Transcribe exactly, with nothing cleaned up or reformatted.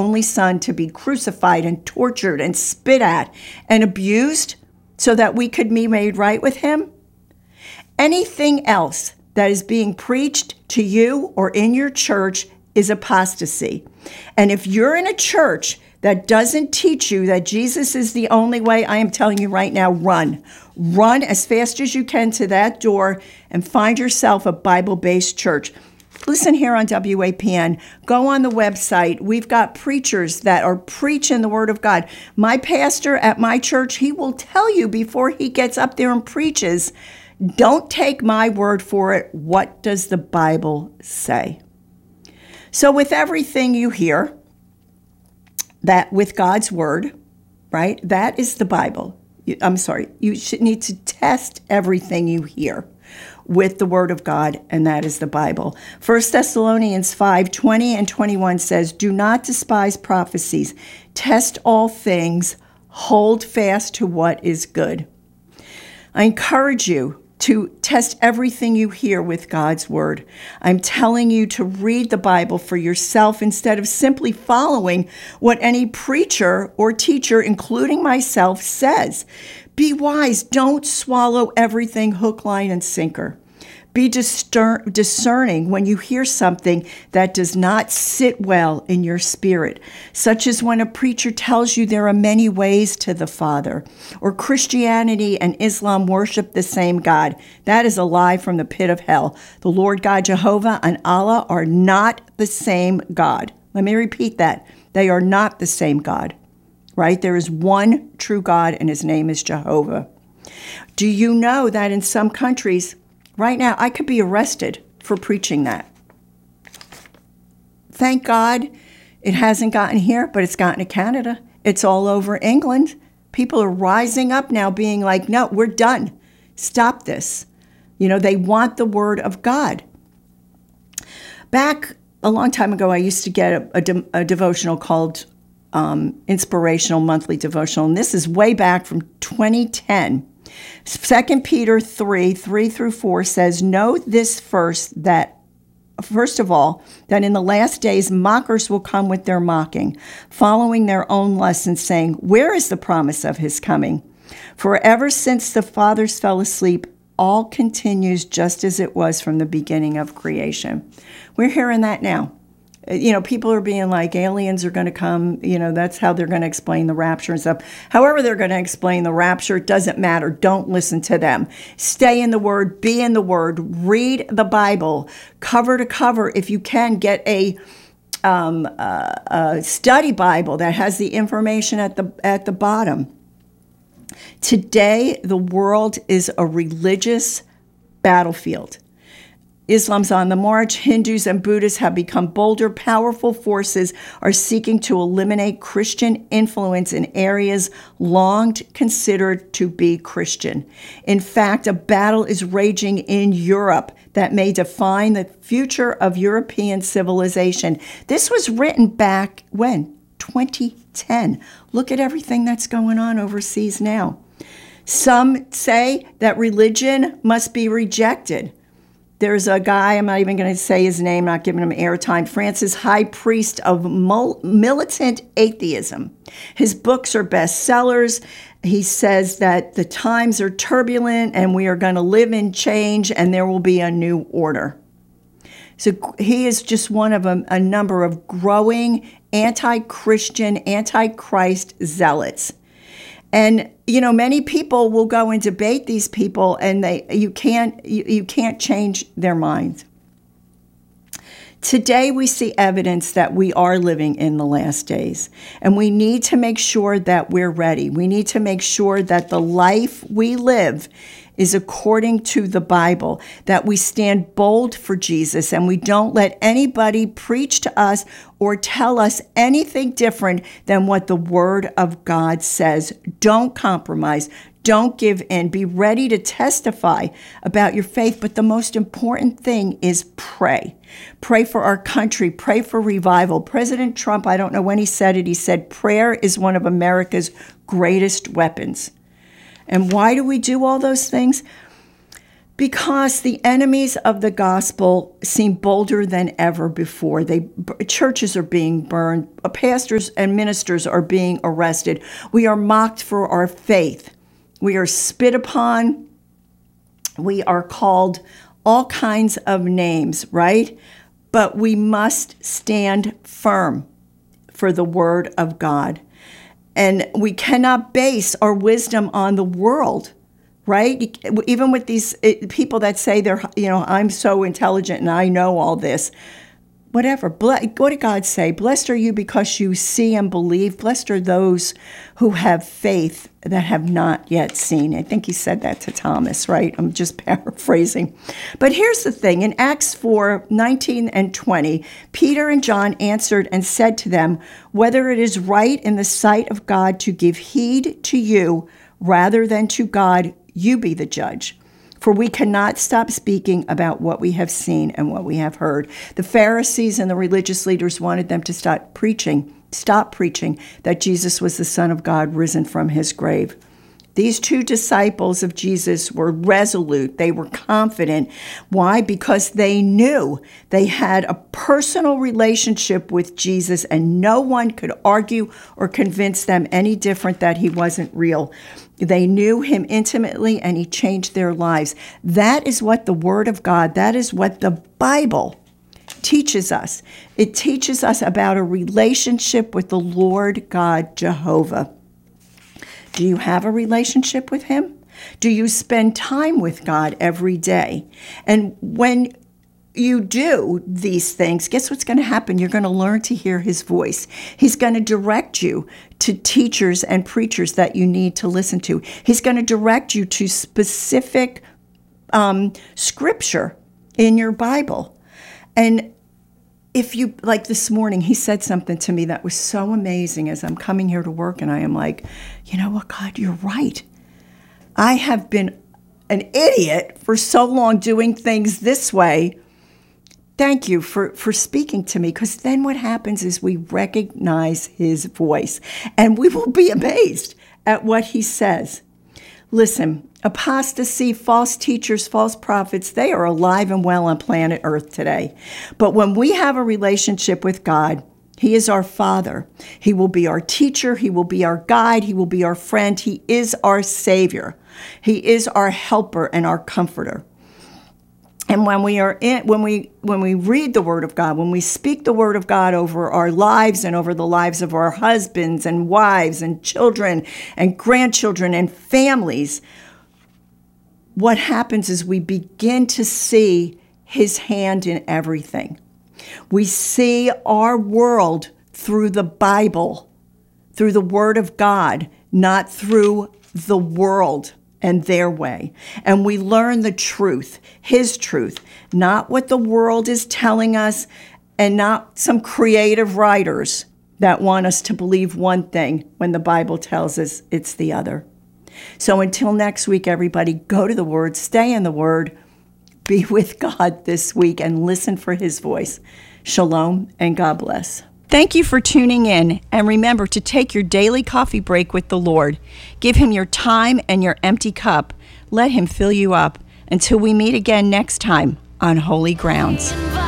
only son to be crucified and tortured and spit at and abused so that we could be made right with him? Anything else that is being preached to you or in your church is apostasy. And if you're in a church that doesn't teach you that Jesus is the only way, I am telling you right now, run. Run as fast as you can to that door and find yourself a Bible-based church. Listen here on W A P N. Go on the website. We've got preachers that are preaching the Word of God. My pastor at my church, he will tell you before he gets up there and preaches, don't take my word for it. What does the Bible say? So with everything you hear, that with God's word, right, that is the Bible. I'm sorry, you should need to test everything you hear with the word of God, and that is the Bible. First Thessalonians five, twenty and twenty-one says, do not despise prophecies. Test all things. Hold fast to what is good. I encourage you to test everything you hear with God's word. I'm telling you to read the Bible for yourself instead of simply following what any preacher or teacher, including myself, says. Be wise. Don't swallow everything hook, line, and sinker. Be discer- discerning when you hear something that does not sit well in your spirit, such as when a preacher tells you there are many ways to the Father, or Christianity and Islam worship the same God. That is a lie from the pit of hell. The Lord God Jehovah and Allah are not the same God. Let me repeat that. They are not the same God, right? There is one true God, and his name is Jehovah. Do you know that in some countries, right now, I could be arrested for preaching that? Thank God it hasn't gotten here, but it's gotten to Canada. It's all over England. People are rising up now being like, no, we're done. Stop this. You know, they want the word of God. Back a long time ago, I used to get a, a, de- a devotional called um, Inspirational Monthly Devotional, and this is way back from twenty ten. Second Peter three, three through four says, know this first, that first of all, that in the last days mockers will come with their mocking, following their own lusts and saying, where is the promise of his coming? For ever since the fathers fell asleep, all continues just as it was from the beginning of creation. We're hearing that now. You know, people are being like, aliens are going to come, you know, that's how they're going to explain the rapture and stuff. However they're going to explain the rapture, it doesn't matter. Don't listen to them. Stay in the Word, be in the Word, read the Bible, cover to cover. If you can, get a, um, a, a study Bible that has the information at the at the bottom. Today, the world is a religious battlefield. Islam's on the march. Hindus and Buddhists have become bolder. Powerful forces are seeking to eliminate Christian influence in areas long considered to be Christian. In fact, a battle is raging in Europe that may define the future of European civilization. This was written back when? twenty ten. Look at everything that's going on overseas now. Some say that religion must be rejected. There's a guy, I'm not even going to say his name, not giving him airtime, Francis, high priest of mul- militant atheism. His books are bestsellers. He says that the times are turbulent and we are going to live in change and there will be a new order. So he is just one of a, a number of growing anti-Christian, anti-Christ zealots. And, you know, many people will go and debate these people and they you can't you, you can't change their minds. Today we see evidence that we are living in the last days, and we need to make sure that we're ready. We need to make sure that the life we live is according to the Bible, that we stand bold for Jesus and we don't let anybody preach to us or tell us anything different than what the Word of God says. Don't compromise. Don't give in. Be ready to testify about your faith. But the most important thing is pray. Pray for our country. Pray for revival. President Trump, I don't know when he said it, he said prayer is one of America's greatest weapons. And why do we do all those things? Because the enemies of the gospel seem bolder than ever before. They churches are being burned, pastors and ministers are being arrested. We are mocked for our faith. We are spit upon. We are called all kinds of names, right? But we must stand firm for the word of God. And we cannot base our wisdom on the world. Right? Even with these people that say they're, you know, I'm so intelligent and I know all this. Whatever. What did God say? Blessed are you because you see and believe. Blessed are those who have faith that have not yet seen. I think he said that to Thomas, right? I'm just paraphrasing. But here's the thing. In Acts four, nineteen and twenty, Peter and John answered and said to them, whether it is right in the sight of God to give heed to you rather than to God, you be the judge. For we cannot stop speaking about what we have seen and what we have heard. The Pharisees and the religious leaders wanted them to stop preaching, stop preaching that Jesus was the Son of God risen from his grave. These two disciples of Jesus were resolute. They were confident. Why? Because they knew they had a personal relationship with Jesus, and no one could argue or convince them any different that he wasn't real. They knew him intimately, and he changed their lives. That is what the Word of God, that is what the Bible teaches us. It teaches us about a relationship with the Lord God Jehovah. Do you have a relationship with him? Do you spend time with God every day? And when you do these things, guess what's going to happen? You're going to learn to hear his voice. He's going to direct you to teachers and preachers that you need to listen to. He's going to direct you to specific um, scripture in your Bible. And if you, like this morning, he said something to me that was so amazing as I'm coming here to work, and I am like, you know what, God, you're right. I have been an idiot for so long doing things this way. Thank you for, for speaking to me, because then what happens is we recognize his voice, and we will be amazed at what he says. Listen, apostasy, false teachers, false prophets, they are alive and well on planet Earth today. But when we have a relationship with God, he is our Father. He will be our teacher. He will be our guide. He will be our friend. He is our Savior. He is our helper and our comforter. And when we are in, when we when we read the Word of God, when we speak the Word of God over our lives and over the lives of our husbands and wives and children and grandchildren and families, what happens is we begin to see his hand in everything. We see our world through the Bible, through the Word of God, not through the world and their way. And we learn the truth, his truth, not what the world is telling us, and not some creative writers that want us to believe one thing when the Bible tells us it's the other. So until next week, everybody, go to the Word, stay in the Word, be with God this week, and listen for his voice. Shalom, and God bless. Thank you for tuning in, and remember to take your daily coffee break with the Lord. Give him your time and your empty cup. Let him fill you up. Until we meet again next time on Holy Grounds.